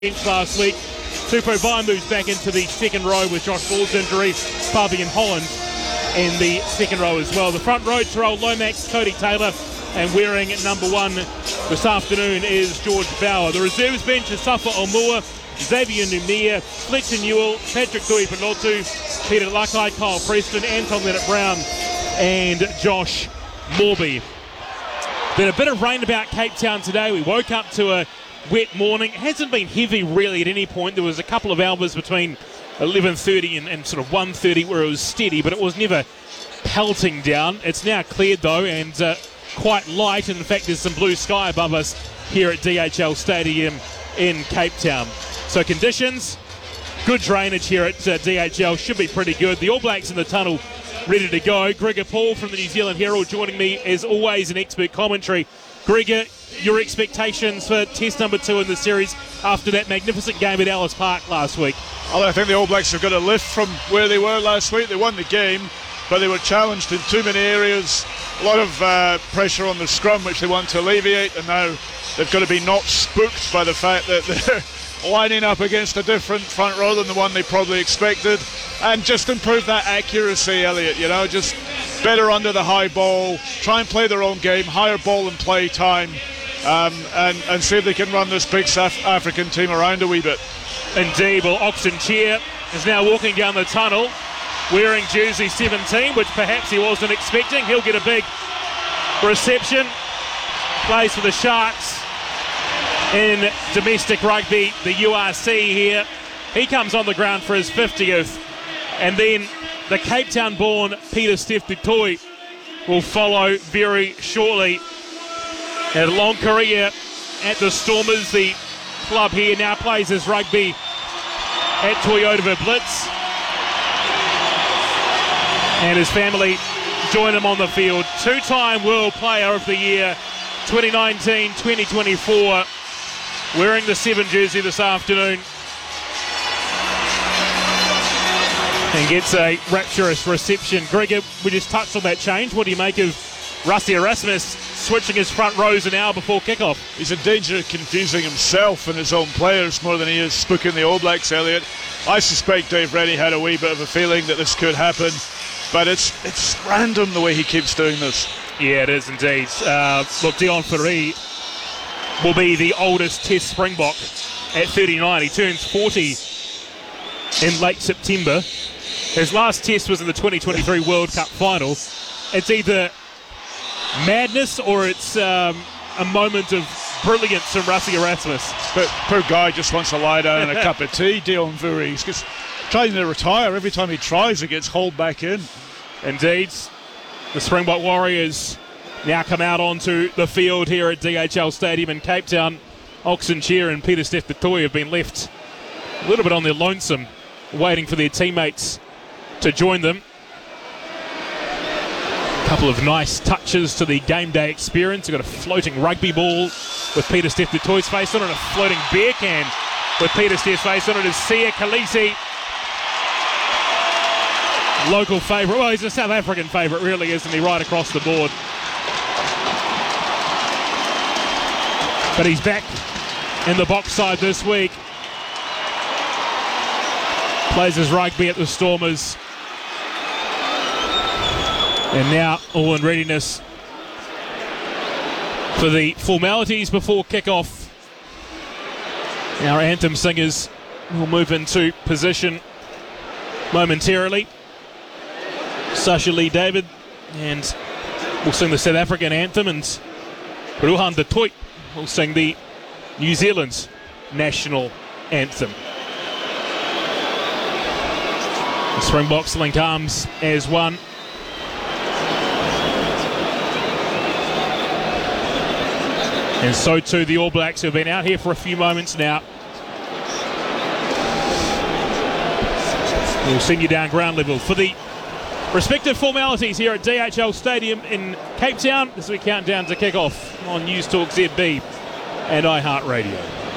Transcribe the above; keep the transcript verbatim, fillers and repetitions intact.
bench last week. Tupou Vaa'i moves back into the second row with Josh Ball's injury. Fabian Holland in the second row as well. The front row, Terrell Lomax, Cody Taylor, and wearing number one this afternoon is George Bauer. The reserves bench is Safa Omua, Xavier Numia, Fletcher Newell, Patrick Tuipulotu, Peter Lakai, Kyle Preston, Anton Leonard-Brown, and Josh Morby. Been a bit of rain about Cape Town today. We woke up to a wet morning. It hasn't been heavy really at any point. There was a couple of hours between eleven thirty and, and sort of one thirty where it was steady, but it was never pelting down. It's now cleared though, and uh, quite light, and in fact there's some blue sky above us here at D H L Stadium in Cape Town. So conditions, good drainage here at uh, D H L, should be pretty good. The All Blacks in the tunnel ready to go. Gregor Paul from the New Zealand Herald joining me as always in expert commentary. Gregor, your expectations for test number two in the series after that magnificent game at Ellis Park last week? Well, I think the All Blacks have got a lift from where they were last week. They won the game, but they were challenged in too many areas. A lot of uh, pressure on the scrum, which they want to alleviate, and now they've got to be not spooked by the fact that they're lining up against a different front row than the one they probably expected, and just improve that accuracy, Elliot, you know, just better under the high ball, try and play their own game, higher ball and play time, um, and, and see if they can run this big South African team around a wee bit. Indeed. Well, Oxen Cheer is now walking down the tunnel wearing jersey seventeen, which perhaps he wasn't expecting. He'll get a big reception. Plays for the Sharks in domestic rugby, the U R C here. He comes on the ground for his fiftieth, and then the Cape Town-born Peter Steph du Toit will follow very shortly. Had a long career at the Stormers. The club here now plays his rugby at Toyota Blitz, and his family join him on the field. Two-time World Player of the Year, twenty nineteen twenty twenty-four, wearing the seven jersey this afternoon, and gets a rapturous reception. Gregor, we just touched on that change. What do you make of Rassie Erasmus switching his front rows an hour before kickoff? He's in danger of confusing himself and his own players more than he is spooking the All Blacks, Elliot. I suspect Dave Rennie had a wee bit of a feeling that this could happen, but it's it's random the way he keeps doing this. Yeah, it is indeed. Uh, look, Deon Fourie will be the oldest Test Springbok at thirty-nine. He turns forty in late September. His last Test was in the twenty twenty-three World Cup final. It's either madness or it's um, a moment of brilliance from Rassie Erasmus. But poor guy just wants to lie down and a cup of tea, Deon Fourie. He's just trying to retire. Every time he tries, he gets hauled back in. Indeed. The Springbok Warriors now come out onto the field here at D H L Stadium in Cape Town. Oxen Cheer and Peter Steph du Toit have been left a little bit on their lonesome, waiting for their teammates to join them. A couple of nice touches to the game day experience. We've got a floating rugby ball with Peter Steph du Toit's face on it, and a floating beer can with Peter Steph's face on it is Sia Khaleesi. Local favourite. Well, he's a South African favourite, really, isn't he, right across the board. But he's back in the box side this week. Plays his rugby at the Stormers. And now all in readiness for the formalities before kickoff. Our anthem singers will move into position momentarily. Sasha Lee David, and we'll sing the South African anthem, and Ruhan du Toit will sing the New Zealand national anthem. The Springboks link arms as one. And so too the All Blacks, who have been out here for a few moments now. We'll send you down ground level for the respective formalities here at D H L Stadium in Cape Town as we count down to kick off on News Talk Z B and iHeartRadio.